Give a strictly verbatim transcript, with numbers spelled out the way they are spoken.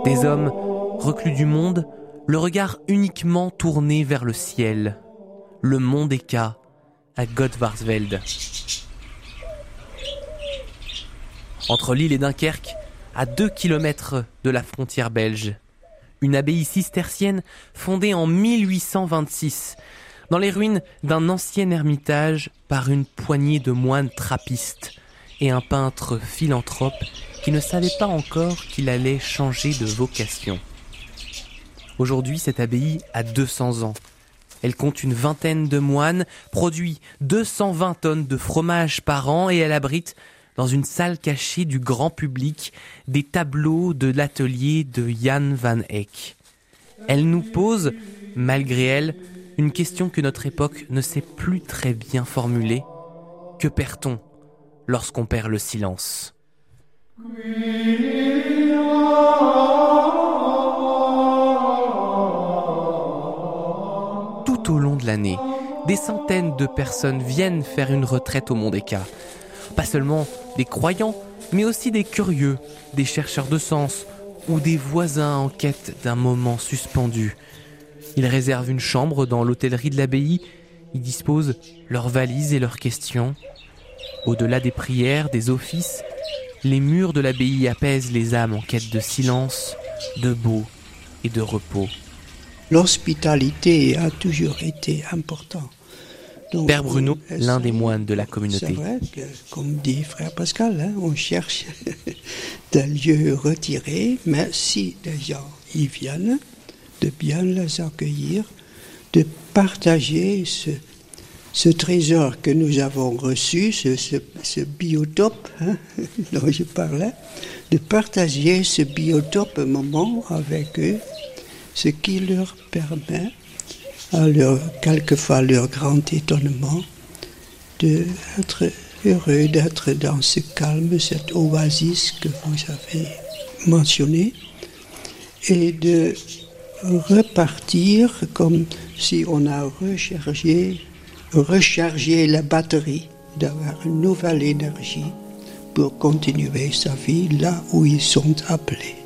Des hommes, reclus du monde, le regard uniquement tourné vers le ciel. Le mont Deka, à Godvarsveld. Entre Lille et Dunkerque, à deux kilomètres de la frontière belge, une abbaye cistercienne fondée en mille huit cent vingt-six, dans les ruines d'un ancien ermitage par une poignée de moines trappistes et un peintre philanthrope qui ne savait pas encore qu'il allait changer de vocation. Aujourd'hui, cette abbaye a deux cents ans. Elle compte une vingtaine de moines, produit deux cent vingt tonnes de fromage par an et elle abrite, dans une salle cachée du grand public, des tableaux de l'atelier de Jan van Eyck. Elle nous pose, malgré elle, une question que notre époque ne sait plus très bien formuler. Que perd-on lorsqu'on perd le silence ? Tout au long de l'année, des centaines de personnes viennent faire une retraite au mont Deka. Pas seulement des croyants, mais aussi des curieux, des chercheurs de sens ou des voisins en quête d'un moment suspendu. Ils réservent une chambre dans l'hôtellerie de l'abbaye, ils disposent leurs valises et leurs questions. Au-delà des prières, des offices, les murs de l'abbaye apaisent les âmes en quête de silence, de beau et de repos. L'hospitalité a toujours été importante. Donc, Père Bruno, l'un des moines de la communauté. C'est vrai que, comme dit Frère Pascal, hein, on cherche des lieux retirés, mais si des gens y viennent, de bien les accueillir, de partager ce, ce trésor que nous avons reçu, ce, ce, ce biotope hein, dont je parlais, de partager ce biotope un moment avec eux, ce qui leur permet, à leur, quelquefois leur grand étonnement, d'être heureux, d'être dans ce calme, cette oasis que vous avez mentionné, et de repartir comme si on a rechargé, rechargé la batterie, d'avoir une nouvelle énergie pour continuer sa vie là où ils sont appelés.